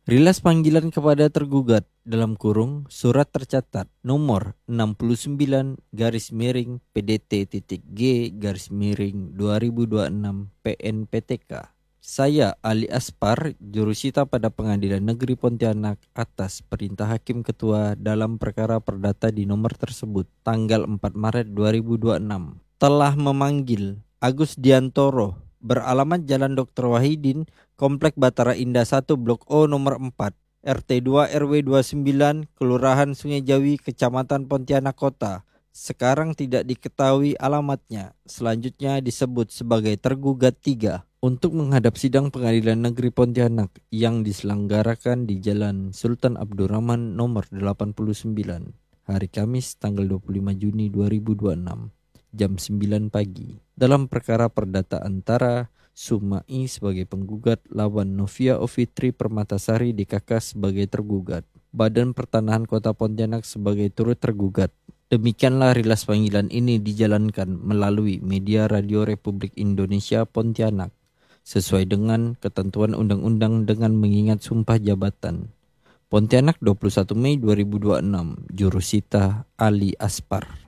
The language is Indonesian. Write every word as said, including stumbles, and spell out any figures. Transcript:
Rilas panggilan kepada tergugat dalam kurung surat tercatat nomor enam puluh sembilan garis miring P D T titik G garis miring dua ribu dua puluh enam P N P T K. Saya Ali Aspar, jurusita pada Pengadilan Negeri Pontianak atas perintah Hakim Ketua dalam perkara perdata di nomor tersebut tanggal empat Maret dua ribu dua puluh enam telah memanggil Agus Diantoro beralamat Jalan Doktor Wahidin, Komplek Batara Indah satu Blok O nomor empat, R T dua R W dua puluh sembilan, Kelurahan Sungai Jawi, Kecamatan Pontianak Kota. Sekarang tidak diketahui alamatnya. Selanjutnya disebut sebagai tergugat tiga. Untuk menghadap sidang Pengadilan Negeri Pontianak yang diselenggarakan di Jalan Sultan Abdurrahman nomor delapan puluh sembilan, hari Kamis tanggal dua puluh lima Juni dua ribu dua puluh enam, jam sembilan pagi. Dalam perkara perdata antara Sumai sebagai penggugat lawan Novia Ovitri Permatasari D K K sebagai tergugat, Badan Pertanahan Kota Pontianak sebagai turut tergugat. Demikianlah rilas panggilan ini dijalankan melalui media Radio Republik Indonesia Pontianak sesuai dengan ketentuan undang-undang dengan mengingat sumpah jabatan. Pontianak dua puluh satu Mei dua ribu dua puluh enam, Jurusita Ali Aspar.